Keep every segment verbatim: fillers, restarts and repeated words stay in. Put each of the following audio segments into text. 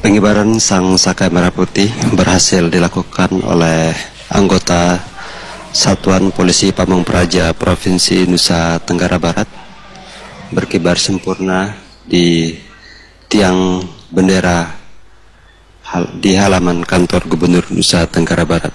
Pengibaran Sang Saka Merah Putih berhasil dilakukan oleh anggota Satuan Polisi Pamong Praja Provinsi Nusa Tenggara Barat, berkibar sempurna di tiang bendera di halaman kantor Gubernur Nusa Tenggara Barat.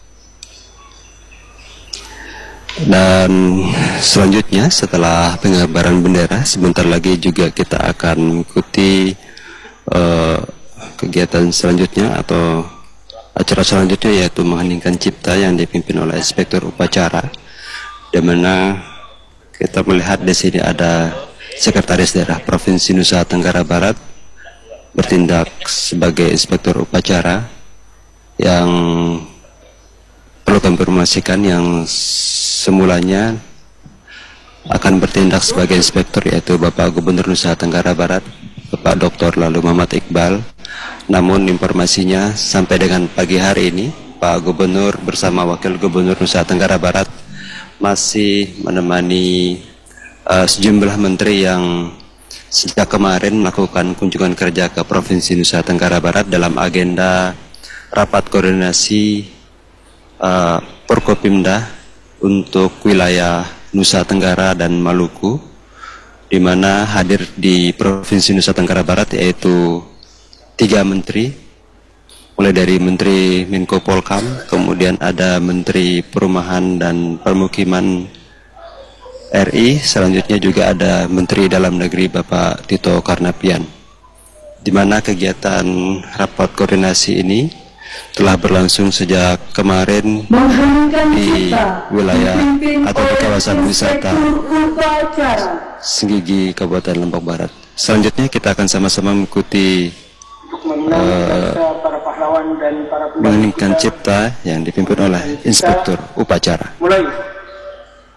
Dan selanjutnya setelah pengibaran bendera, sebentar lagi juga kita akan mengikuti uh, kegiatan selanjutnya atau acara selanjutnya, yaitu mengheningkan cipta yang dipimpin oleh Inspektur Upacara, di mana kita melihat di sini ada Sekretaris Daerah Provinsi Nusa Tenggara Barat bertindak sebagai Inspektur Upacara, yang perlu kami informasikan yang semulanya akan bertindak sebagai inspektur, yaitu Bapak Gubernur Nusa Tenggara Barat, Bapak Doktor Lalu Muhammad Iqbal. Namun informasinya sampai dengan pagi hari ini Pak Gubernur bersama Wakil Gubernur Nusa Tenggara Barat masih menemani uh, sejumlah menteri yang sejak kemarin melakukan kunjungan kerja ke Provinsi Nusa Tenggara Barat dalam agenda rapat koordinasi uh, Porkopimda untuk wilayah Nusa Tenggara dan Maluku, di mana hadir di Provinsi Nusa Tenggara Barat yaitu tiga menteri, mulai dari Menteri Menko Polkam, kemudian ada Menteri Perumahan dan Permukiman R I, selanjutnya juga ada Menteri Dalam Negeri Bapak Tito Karnavian, di mana kegiatan rapat koordinasi ini telah berlangsung sejak kemarin di wilayah atau di kawasan wisata Senggigi, Kabupaten Lombok Barat. Selanjutnya kita akan sama-sama mengikuti uh, mengheningkan cipta yang dipimpin oleh Inspektur Upacara.